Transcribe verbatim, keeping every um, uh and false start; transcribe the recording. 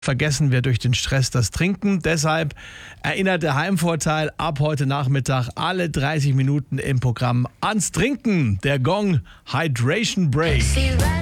vergessen wir durch den Stress das Trinken. Deshalb erinnert der Heimvorteil ab heute Nachmittag alle dreißig Minuten im Programm ans Trinken. Der Gong Hydration Break.